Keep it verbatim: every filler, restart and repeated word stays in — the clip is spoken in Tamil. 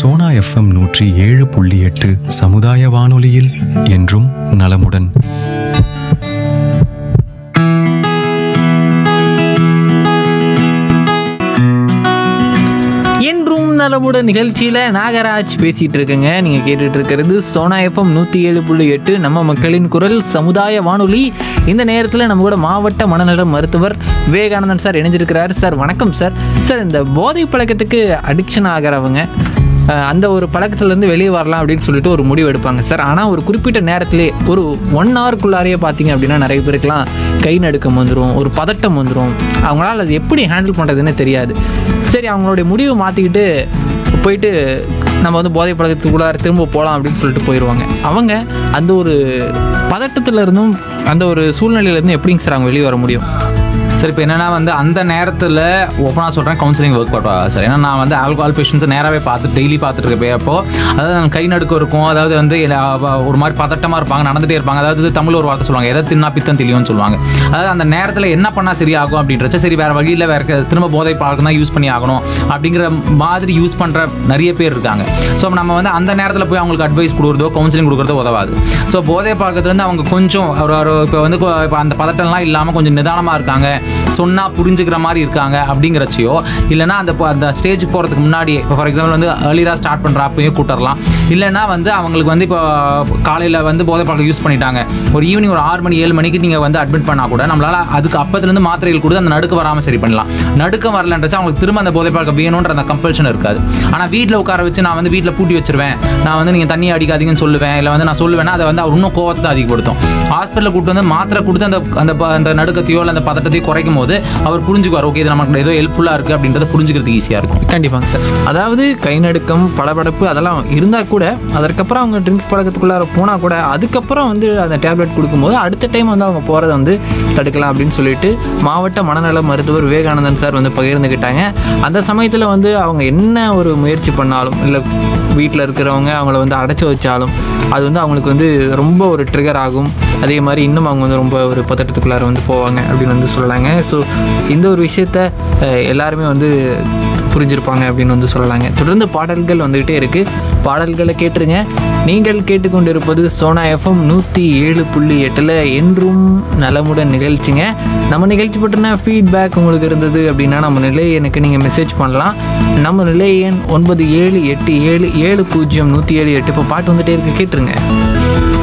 சோனா எஃப்எம் நூற்றி ஏழு புள்ளி எட்டு சமுதாய வானொலியில் என்றும் நலமுடன். நலமுடன் நிகழ்ச்சியில் நாகராஜ் பேசிகிட்டு இருக்குங்க. நீங்கள் கேட்டுட்டு இருக்கிறது சோனா எஃப்எம் நூற்றி ஏழு புள்ளி எட்டு நம்ம மக்களின் குரல் சமுதாய வானொலி. இந்த நேரத்தில் நம்ம கூட மாவட்ட மனநல மருத்துவர் விவேகானந்தன் சார் இணைஞ்சிருக்கிறார். சார் வணக்கம் சார். சார், இந்த போதை பழக்கத்துக்கு அடிக்ஷன் ஆகிறவங்க அந்த ஒரு பழக்கத்துலேருந்து வெளியே வரலாம் அப்படின்னு சொல்லிட்டு ஒரு முடிவு எடுப்பாங்க சார். ஆனால் ஒரு குறிப்பிட்ட நேரத்திலே ஒரு ஒன் ஹவருக்குள்ளாரையே பார்த்தீங்க அப்படின்னா நிறைய பேருக்குலாம் கை நடுக்கம் வந்துடும், ஒரு பதட்டம் வந்துடும். அவங்களால அது எப்படி ஹேண்டில் பண்ணுறதுன்னு தெரியாது. சரி, அவங்களுடைய முடிவை மாற்றிக்கிட்டு போயிட்டு நம்ம வந்து போதை பழக்கத்துக்குள்ளார திரும்ப போகலாம் அப்படின்னு சொல்லிட்டு போயிடுவாங்க. அவங்க அந்த ஒரு பதட்டத்திலேருந்தும் அந்த ஒரு சூழ்நிலையிலேருந்தும் எப்படிங்க சார் அவங்க வெளியே வர முடியும்? சார், இப்போ என்னென்னா வந்து அந்த நேரத்தில் ஓப்பனாக சொல்கிறேன், கவுன்சிலிங் ஒர்க் பண்ணுவாங்க சார். ஏன்னா நான் வந்து ஆல்கஹால் பேஷண்ட்ஸை நேராகவே பார்த்து டெய்லி பார்த்துட்டு இருக்கப்போ அப்போ அதாவது கை நடுக்கம் இருக்கும், அதாவது வந்து ஒரு மாதிரி பதட்டமாக இருப்பாங்க, நடந்துகிட்டே இருப்பாங்க. அதாவது தமிழ் ஒரு வார்த்தை சொல்லுவாங்க, எதை தின்னா பித்தம் தெளியும்னு சொல்லுவாங்க. அதாவது அந்த நேரத்தில் என்ன பண்ணால் சரியாகும் அப்படின்றச்ச சரி வேறு வழியில் வேறு திரும்ப போதை பழக்கம் தான் யூஸ் பண்ணி ஆகணும் அப்படிங்கிற மாதிரி யூஸ் பண்ணுற நிறைய பேர் இருக்காங்க. ஸோ நம்ம வந்து அந்த நேரத்தில் போய் அவங்களுக்கு அட்வைஸ் கொடுக்குறதோ கவுன்சிலிங் கொடுக்குறதோ உதவாது. ஸோ போதை பழக்கத்துலேருந்து அவங்க கொஞ்சம் ஒரு இப்போ வந்து இப்போ அந்த பதட்டம்லாம் இல்லாமல் கொஞ்சம் நிதானமாக இருக்காங்க, சொன்னால் புரிஞ்சுக்கிற மாதிரி இருக்காங்க அப்படிங்கிறச்சியோ, இல்லைனா அந்த அந்த ஸ்டேஜ் போகிறதுக்கு முன்னாடி இப்போ ஃபார் எக்ஸாம்பிள் வந்து ஏர்லியராக ஸ்டார்ட் பண்ணுற அப்பயே கூட்டரலாம். இல்லைனா வந்து அவங்களுக்கு வந்து இப்போ காலையில் வந்து போதை பழக்கம் யூஸ் பண்ணிட்டாங்க, ஒரு ஈவினிங் ஒரு ஆறு மணி ஏழு மணிக்கு நீங்கள் வந்து அட்மிட் பண்ணால் கூட நம்மளால் அதுக்கு அப்பத்துலேருந்து மாத்திரைகள் கொடுத்து அந்த நடுக்க வராமல் சரி பண்ணலாம். நடுக்கம் வரலன்றச்சா அவங்களுக்கு திரும்ப அந்த போதை பழக்கம் வேணுன்ற அந்த கம்பல்ஷன் இருக்காது. ஆனால் வீட்டில் உட்கார வச்சு நான் வந்து வீட்டில் பூட்டி வச்சிருவேன், நான் வந்து நீங்கள் தண்ணி அடிக்காதீங்கன்னு சொல்லுவேன், இல்லை வந்து நான் சொல்லுவேன்னா அதை வந்து அவர் இன்னும் கோவத்தை அதிகப்படுத்தும். ஹாஸ்பிட்டலில் கூப்பிட்டு வந்து மாத்திரை கொடுத்து அந்த அந்த நடுக்கத்தையோ இல்லை அந்த பதட்டத்தையோ குறைக்கும் போது அவர் புரிஞ்சுக்குவார், ஓகே இது நமக்கு ஏதோ ஹெல்ப்ஃபுல்லாக இருக்குது அப்படின்றத புரிஞ்சுக்கிறதுக்கு ஈஸியாக இருக்கும். கண்டிப்பாங்க சார். அதாவது கை நடுக்கம் படபடப்பு அதெல்லாம் இருந்தால் கூட அதற்கப்புறம் அவங்க ட்ரிங்க்ஸ் பழக்கத்துக்குள்ளார போனால் கூட அதுக்கப்புறம் வந்து அந்த டேப்லெட் கொடுக்கும்போது அடுத்த டைம் வந்து அவங்க போகிறத வந்து தடுக்கலாம் அப்படின்னு சொல்லிட்டு மாவட்ட மனநல மருத்துவர் விவேகானந்தன் சார் வந்து பகிர்ந்துக்கிட்டாங்க. அந்த சமயத்தில் வந்து அவங்க என்ன ஒரு முயற்சி பண்ணாலும் இல்லை வீட்டில் இருக்கிறவங்க அவங்கள வந்து அடைச்சி வச்சாலும் அது வந்து அவங்களுக்கு வந்து ரொம்ப ஒரு ட்ரிகர் ஆகும். அதே மாதிரி இன்னும் அவங்க வந்து ரொம்ப ஒரு பதட்டத்துக்குள்ளார வந்து போவாங்க அப்படின்னு வந்து சொல்லலாங்க. ஸோ இந்த ஒரு விஷயத்த எல்லாருமே வந்து புரிஞ்சிருப்பாங்க அப்படின்னு வந்து சொல்லலாங்க. தொடர்ந்து பாடல்கள் வந்துக்கிட்டே இருக்குது, பாடல்களை கேட்டுருங்க. நீங்கள் கேட்டுக்கொண்டு இருப்பது சோனா எஃப்எம் நூற்றி ஏழு புள்ளி எட்டில் என்றும் நலமுடன் நிகழ்ச்சிங்க. நம்ம நிகழ்ச்சி பற்றின ஃபீட்பேக் உங்களுக்கு இருந்தது அப்படின்னா நம்ம நிலை எனக்கு நீங்கள் மெசேஜ் பண்ணலாம். நம்ம நிலை எண் ஒன்பது ஏழு எட்டு ஏழு ஏழு பூஜ்ஜியம் நூற்றி ஏழு எட்டு. இப்போ பாட்டு வந்துகிட்டே இருக்கு, கேட்டுருங்க.